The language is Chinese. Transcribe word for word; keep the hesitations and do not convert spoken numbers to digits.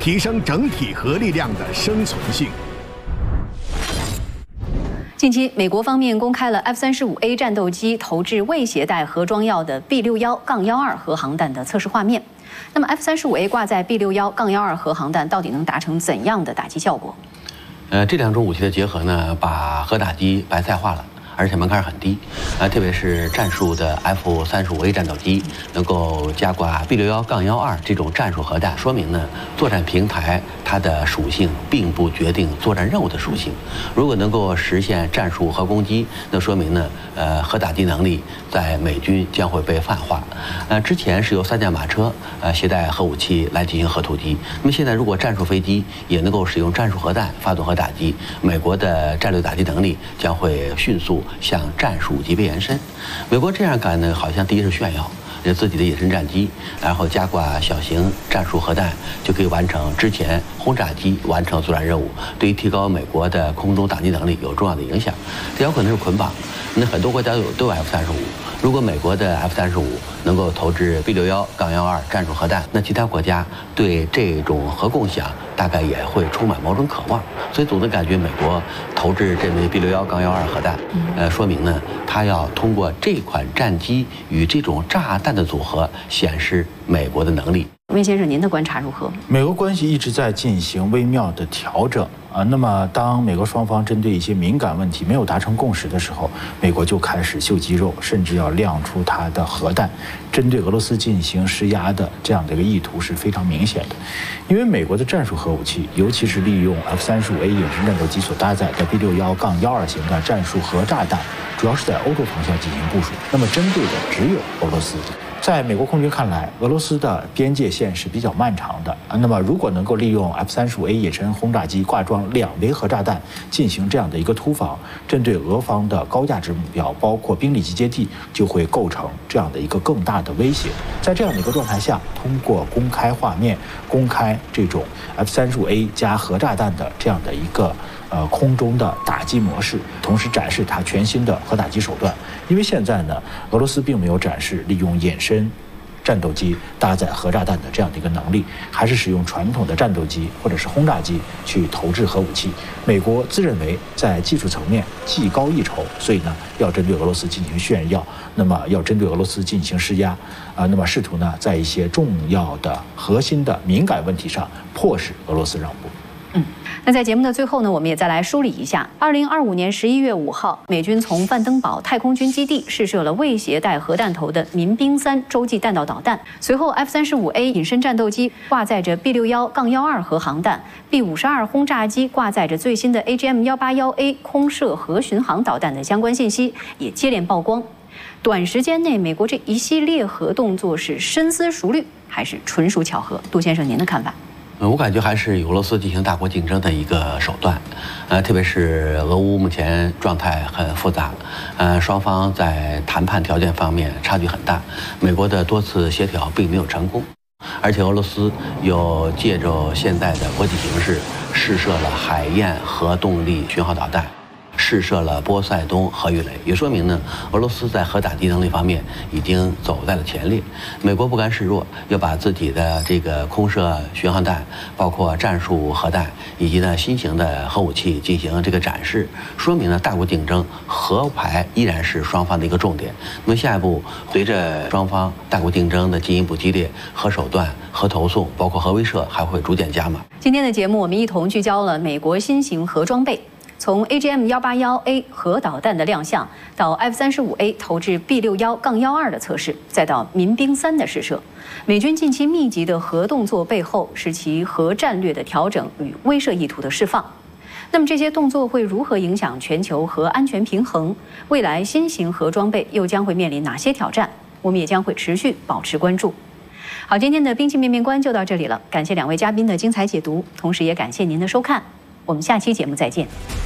提升整体核力量的生存性。 近期，美国方面公开了 F 三十五 A 战斗机投掷未携带核装药的 B 六一杠幺二核航弹的测试画面。那么 F 三十五 A 挂载 B 六一杠幺二核航弹到底能达成怎样的打击效果？ 呃，这两种武器的结合呢，把核打击白菜化了。 而且门槛很低，啊，特别是战术的 F 三十五 A 战斗机能够加挂 B 六一杠幺二这种战术核弹，说明呢，作战平台它的属性并不决定作战任务的属性。如果能够实现战术核攻击，那说明呢，呃，核打击能力在美军将会被泛化。呃，之前是由三驾马车呃携带核武器来进行核突击，那么现在如果战术飞机也能够使用战术核弹发动核打击，美国的战略打击能力将会迅速 向战术级别延伸，美国这样干呢，好像第一是炫耀自己的野生战机，然后加挂小型战术核弹，就可以完成之前轰炸机完成作战任务，对于提高美国的空中打击能力有重要的影响。这有可能是捆绑，那很多国家有都有 F 三十五。 如果美国的 F 三十五能够投掷 B 六一杠幺二战术核弹，那其他国家对这种核共享大概也会充满某种渴望。所以总的感觉，美国投掷这枚 B 六一杠幺二核弹，呃，说明呢，它要通过这款战机与这种炸弹的组合，显示美国的能力。 温先生，您的观察如何？ 美国关系一直在进行微妙的调整啊。那么，当美国双方针对一些敏感问题没有达成共识的时候，美国就开始秀肌肉，甚至要亮出它的核弹，针对俄罗斯进行施压的这样的一个意图是非常明显的。因为美国的战术核武器，尤其是利用 F 三十五 A 隐身战斗机所搭载的 B 六一杠幺二型的战术核炸弹，主要是在欧洲方向进行部署。那么，针对的只有俄罗斯。 在美国空军看来，俄罗斯的边界线是比较漫长的啊。那么，如果能够利用 F 三十五 A 隐身轰炸机挂装两枚核炸弹进行这样的一个突防，针对俄方的高价值目标，包括兵力集结地，就会构成这样的一个更大的威胁。在这样的一个状态下，通过公开画面、公开这种 F 三十五 A 加核炸弹的这样的一个 呃，空中的打击模式，同时展示它全新的核打击手段。因为现在呢，俄罗斯并没有展示利用隐身战斗机搭载核炸弹的这样的一个能力，还是使用传统的战斗机或者是轰炸机去投掷核武器。美国自认为在技术层面技高一筹，所以呢，要针对俄罗斯进行炫耀，那么要针对俄罗斯进行施压，啊、呃，那么试图呢，在一些重要的核心的敏感问题上迫使俄罗斯让步。 嗯，那在节目的最后呢，我们也再来梳理一下：二零二五年十一月五号，美军从范登堡太空军基地试射了未携带核弹头的民兵三洲际弹道导弹。随后 ，F 三十五 A 隐身战斗机挂载着 B 六一杠幺二核航弹 ，B 五十二轰炸机挂载着最新的 A G M 幺八一 A 空射核巡航导弹的相关信息也接连曝光。短时间内，美国这一系列核动作是深思熟虑，还是纯属巧合？杜先生，您的看法？ 呃，我感觉还是与俄罗斯进行大国竞争的一个手段，呃，特别是俄乌目前状态很复杂，呃，双方在谈判条件方面差距很大，美国的多次协调并没有成功，而且俄罗斯又借着现在的国际形势，试射了海燕核动力巡航导弹。 试射了波塞冬核鱼雷，也说明呢，俄罗斯在核打击能力方面已经走在了前列。美国不甘示弱，要把自己的这个空射巡航弹，包括战术核弹以及呢新型的核武器进行这个展示，说明呢大国竞争，核牌依然是双方的一个重点。那么下一步，随着双方大国竞争的进一步激烈，核手段、核投送，包括核威慑还会逐渐加码。 今天的节目，我们一同聚焦了美国新型核装备。 从 A G M 幺八一 A 核导弹的亮相，到 F 三十五 A 投掷 B 六一杠幺二的测试，再到民兵三的试射，美军近期密集的核动作背后是其核战略的调整与威慑意图的释放。那么这些动作会如何影响全球核安全平衡？未来新型核装备又将会面临哪些挑战？我们也将会持续保持关注。好，今天的兵器面面观就到这里了，感谢两位嘉宾的精彩解读，同时也感谢您的收看，我们下期节目再见。